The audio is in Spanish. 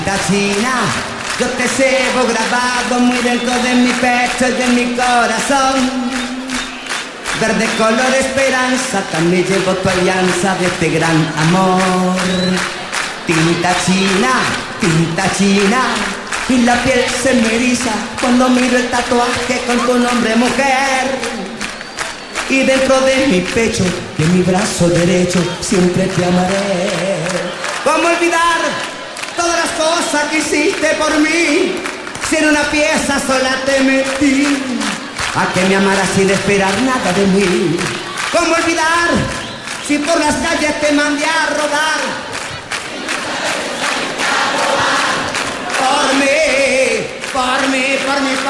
China, yo te llevo grabado muy dentro de mi pecho y de mi corazón. Verde color esperanza, también llevo tu alianza de este gran amor. Tinta china, y la piel se me eriza cuando miro el tatuaje con tu nombre, mujer. Y dentro de mi pecho, de mi brazo derecho, siempre te amaré. ¿Cómo olvidar todas las cosas que hiciste por mí? Si en una pieza sola te metí, a que me amaras sin esperar nada de mí. ¿Cómo olvidar si por las calles te mandé a rodar? Por mí, por mí, por mí, por mí.